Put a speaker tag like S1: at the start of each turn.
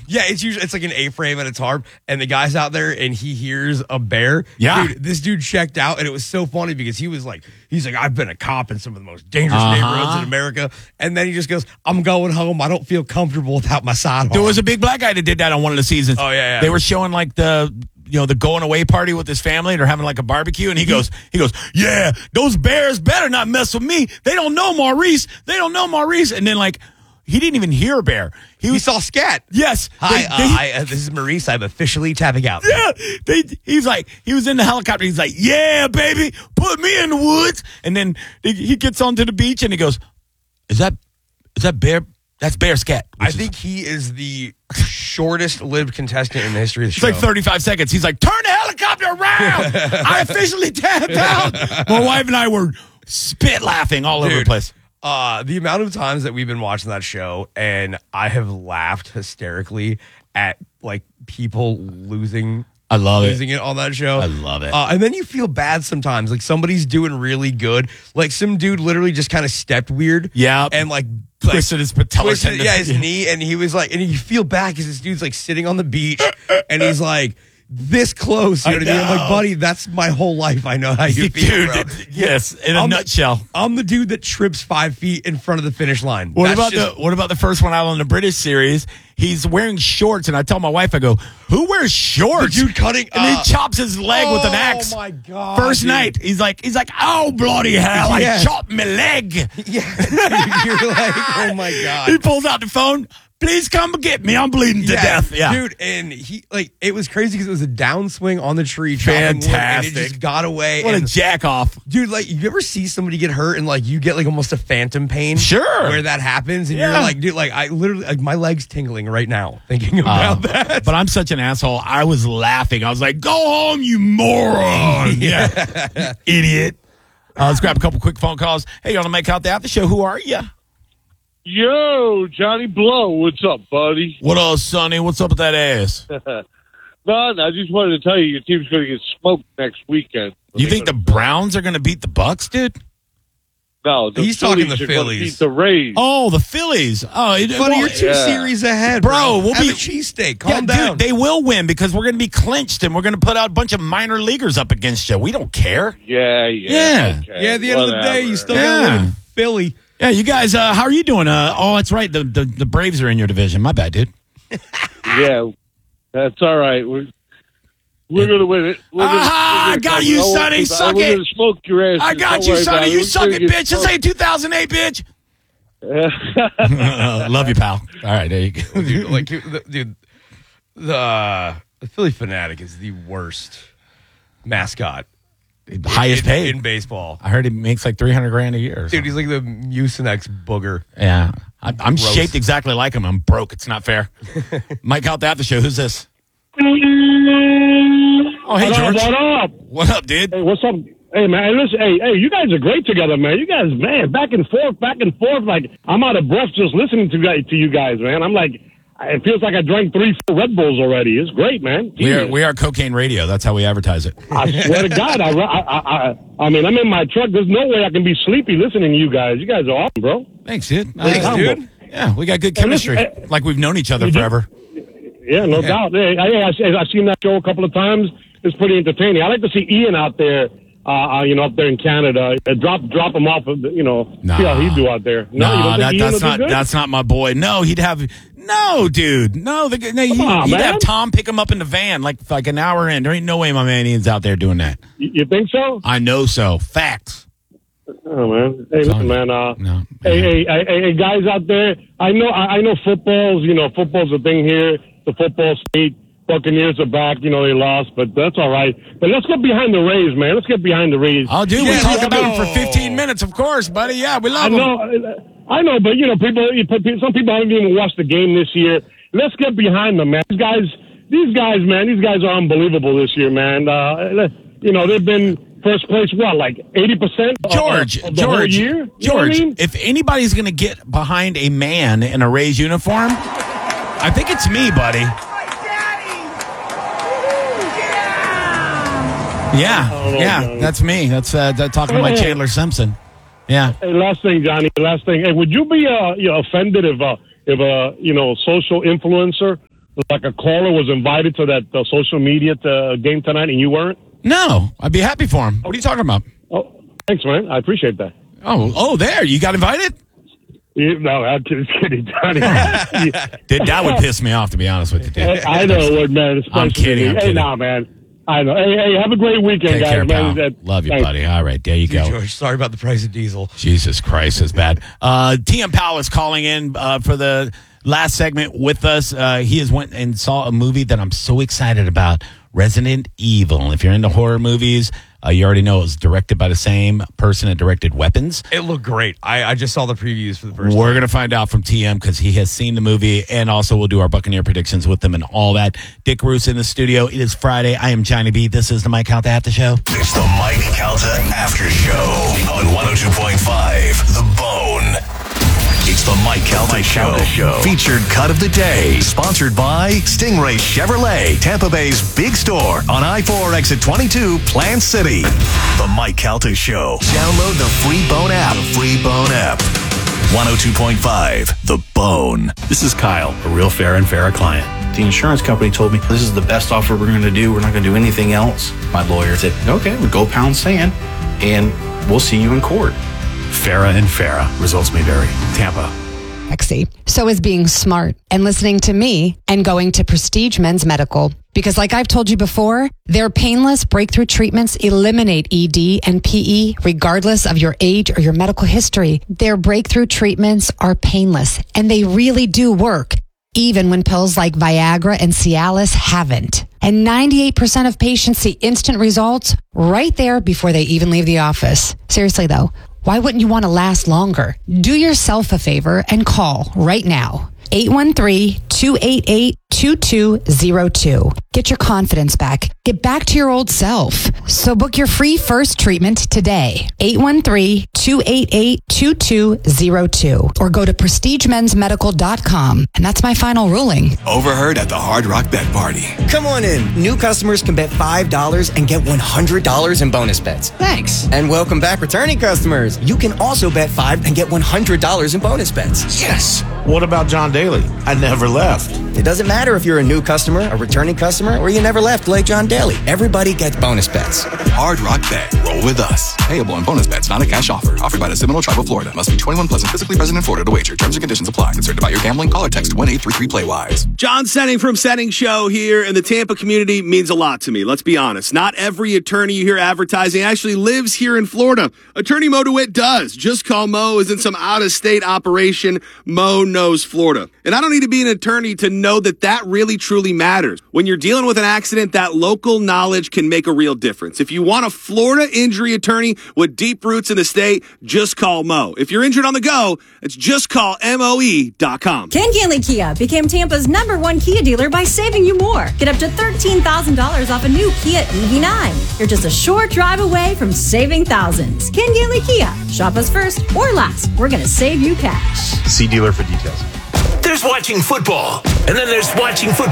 S1: Yeah, it's like an A-frame and a tarp, and the guy's out there, and he hears a bear.
S2: Yeah.
S1: Dude, this dude checked out, and it was so funny because he's like, I've been a cop in some of the most dangerous neighborhoods in America, and then he just goes, I'm going home. I don't feel comfortable without my sidearm.
S2: There was a big black guy that did that on one of the seasons.
S1: Oh, yeah.
S2: They were showing like the going away party with his family. They're having like a barbecue, and he goes, yeah, those bears better not mess with me. They don't know Maurice. And then like, he didn't even hear a bear.
S1: He saw scat.
S2: Yes.
S1: Hi, this is Maurice. I'm officially tapping out.
S2: Yeah. He was in the helicopter. He's like, yeah, baby, put me in the woods. And then he gets onto the beach and he goes, is that bear? That's bear scat.
S1: I think he is the shortest lived contestant in the history of the show.
S2: It's like 35 seconds. He's like, turn the helicopter around. I officially tapped out. My wife and I were spit laughing all over the place.
S1: The amount of times that we've been watching that show, and I have laughed hysterically at like people losing it on that show.
S2: I love it.
S1: And then you feel bad sometimes. Like somebody's doing really good. Like some dude literally just kind of stepped weird.
S2: Yeah.
S1: And like
S2: twisted his patellar tendon.
S1: Yeah, his knee. And he was like, and you feel bad because this dude's like sitting on the beach and he's like, this close, you know what I mean? I'm like, buddy, that's my whole life. I know how you feel, bro.
S2: Yes, in a nutshell.
S1: I'm the dude that trips 5 feet in front of the finish line.
S2: What about the first one out on the British series? He's wearing shorts, and I tell my wife, I go, who wears shorts?
S1: The dude cutting,
S2: and he chops his leg with an axe.
S1: Oh my god!
S2: First night, he's like, oh bloody hell! I chopped my leg.
S1: Yeah, dude, you're like, oh my god!
S2: He pulls out the phone. Please come get me. I'm bleeding to death. Yeah.
S1: Dude, and it was crazy because it was a downswing on the tree.
S2: Fantastic.
S1: And it just got away.
S2: What a jack off.
S1: Dude, like, you ever see somebody get hurt and, like, you get, like, almost a phantom pain?
S2: Sure.
S1: Where that happens. And you're like, dude, like, I literally, like, my leg's tingling right now thinking about that.
S2: But I'm such an asshole. I was laughing. I was like, go home, you moron. Yeah. Idiot. Let's grab a couple quick phone calls. Hey, you want to make out the after show? Who are you?
S3: Yo, Johnny Blow, what's up, buddy?
S2: What up, Sonny? What's up with that ass?
S3: Man, I just wanted to tell you your team's going to get smoked next weekend.
S2: You think the Browns are going to beat the Bucks, dude?
S3: No,
S1: he's talking the Phillies.
S3: Beat the Rays.
S2: Oh, the Phillies. Oh,
S1: buddy, you're 2 series ahead,
S2: bro.
S1: We'll be a cheesesteak. Calm down.
S2: Dude, they will win because we're going to be clinched and we're going to put out a bunch of minor leaguers up against you. We don't care.
S3: Yeah.
S2: Okay.
S1: Yeah, at the end of the day, you still got to live in Philly.
S2: Yeah, you guys, how are you doing? That's right. The Braves are in your division. My bad, dude.
S3: Yeah, that's all right. We're going to win it.
S2: I got you, Sonny. Suck it.
S3: We're going to smoke your ass.
S2: I got you, Sonny. You suck it, bitch. This ain't 2008, bitch. Love you, pal. All right, there you go.
S1: Dude, the Philly Fanatic is the worst mascot.
S2: Highest paid
S1: in baseball.
S2: I heard he makes like $300,000 a year.
S1: Dude, he's like the Mucinex booger.
S2: Yeah, I'm shaped exactly like him. I'm broke. It's not fair. Mike out the after show. Who's this? Oh, hey, George.
S3: What up?
S2: What up, dude?
S3: Hey, what's up? Hey, man, listen, hey, you guys are great together, man. You guys, man, back and forth. Like, I'm out of breath just listening to you guys, man. I'm like, it feels like I drank 3-4 Red Bulls already. It's great, man.
S2: We are cocaine radio. That's how we advertise it.
S3: I swear to God, I mean, I'm in my truck. There's no way I can be sleepy listening to you guys. You guys are awesome, bro.
S2: Thanks, dude.
S3: Thanks,
S2: dude. Yeah, we got good chemistry. Like we've known each other forever.
S3: Yeah, no doubt. Hey, I've seen that show a couple of times. It's pretty entertaining. I like to see Ian out there, up there in Canada. Drop him off, see how he do out there.
S2: That's not my boy. No, he'd have... No, dude. No, he'd have Tom pick him up in the van like an hour in. There ain't no way my man Ian's out there doing that.
S3: You think so?
S2: I know so. Facts.
S3: Oh, man. Hey, listen, man.
S2: No.
S3: Hey, guys out there. I know football's a thing here. The football state. Buccaneers are back. They lost, but that's all right. But let's get behind the Rays, man. Let's get behind the Rays.
S2: Oh, dude, we talked about them for 15 minutes, of course, buddy. Yeah, we love them.
S3: I know, but some people haven't even watched the game this year. Let's get behind them, man. These guys, man, these guys are unbelievable this year, man. They've been first place, like 80% of the whole year?
S2: George, if anybody's going to get behind a man in a Rays uniform, I think it's me, buddy. Yeah, that's me. That's talking to my Chandler Simpson. Yeah.
S3: Hey, last thing, Johnny. Hey, would you be offended if a social influencer like a caller was invited to that social media game tonight and you weren't?
S2: No, I'd be happy for him. What are you talking about?
S3: Oh, thanks, man. I appreciate that.
S2: There. You got invited?
S3: No, I'm just kidding, Johnny.
S2: That would piss me off, to be honest with you, dude.
S3: I know it would, man.
S2: I'm kidding.
S3: Hey, nah, man. I know. Hey, have a great weekend,
S2: Take
S3: guys.
S2: care,
S3: man.
S2: pal. Love you,
S3: Thanks.
S2: buddy. All right, there you go.
S1: George, sorry about the price of diesel.
S2: Jesus Christ, it's bad. TM Powell is calling in for the last segment with us. He has went and saw a movie that I'm so excited about, Resident Evil. If you're into horror movies, you already know it was directed by the same person that directed Weapons.
S1: It looked great. I just saw the previews for the first
S2: We're
S1: time.
S2: going to find out from TM because he has seen the movie, and also we'll do our Buccaneer predictions with them and all that. Dick Roos in the studio. It is Friday. I am Johnny B. This is the Mike Calta After Show.
S4: It's the Mike Calta After Show on 102.5 The Bone. It's the Mike Calta Show. Featured cut of the day. Sponsored by Stingray Chevrolet, Tampa Bay's big store on I-4 exit 22, Plant City. The Mike Calta Show. Download the free Bone app. 102.5 The Bone.
S5: This is Kyle, a real Farrah and Farrah client. The insurance company told me this is the best offer we're going to do. We're not going to do anything else. My lawyer said, okay, we'll go pound sand and we'll see you in court.
S4: Farrah and Farrah. Results may vary. Tampa.
S6: Sexy. So is being smart and listening to me and going to Prestige Men's Medical. Because like I've told you before, their painless breakthrough treatments eliminate ED and PE regardless of your age or your medical history. Their breakthrough treatments are painless and they really do work, even when pills like Viagra and Cialis haven't. And 98% of patients see instant results right there before they even leave the office. Seriously though, why wouldn't you want to last longer? Do yourself a favor and call right now. 813-288-2202. Get your confidence back. Get back to your old self. So book your free first treatment today. 813-288-2202. Or go to prestigemensmedical.com. And that's my final ruling.
S4: Overheard at the Hard Rock Bet Party.
S7: Come on in. New customers can bet $5 and get $100 in bonus bets.
S6: Thanks.
S7: And welcome back returning customers. You can also bet $5 and get $100 in bonus bets.
S4: Yes.
S8: What about John Daly? I never left.
S7: It doesn't matter if you're a new customer, a returning customer, or you never left like John Daly. Everybody gets bonus bets.
S4: Hard Rock Bet. Roll with us. Payable on bonus bets, not a cash offer. Offered by the Seminole Tribe of Florida. Must be 21 plus and physically present in Florida to wager. Terms and conditions apply. Concerned about your gambling? Call or text 1-833-PLAY-WISE.
S9: John Senning from Senning Show here, and the Tampa community means a lot to me. Let's be honest. Not every attorney you hear advertising actually lives here in Florida. Attorney Mo DeWitt does. Just Call Mo isn't some out-of-state operation. Mo knows Florida. And I don't need to be an attorney to know that that really truly matters. When you're dealing with an accident, that local knowledge can make a real difference. If you want a Florida injury attorney with deep roots in the state, just call Mo. If you're injured on the go, it's justcallmoe.com.
S10: Ken Ganley Kia became Tampa's #1 Kia dealer by saving you more. Get up to $13,000 off a new Kia EV9. You're just a short drive away from saving thousands. Ken Ganley Kia. Shop us first or last. We're going to save you cash.
S8: See dealer for details.
S4: There's watching football, and then there's watching football.